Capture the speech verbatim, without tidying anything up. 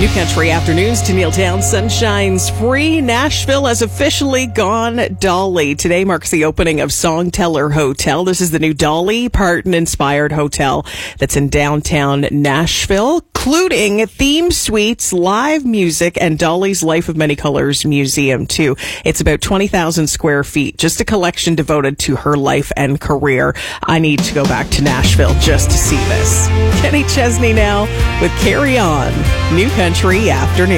Country Afternoons to Neil Town. Sunshine's free. Nashville has officially gone Dolly. Today marks the opening of Songteller Hotel. This is the new Dolly Parton-inspired hotel that's in downtown Nashville, including theme suites, live music, and Dolly's Life of Many Colors Museum, too. It's about twenty thousand square feet, just a collection devoted to her life and career. I need to go back to Nashville just to see this. Kenny Chesney now with Carry On, New Country Afternoon.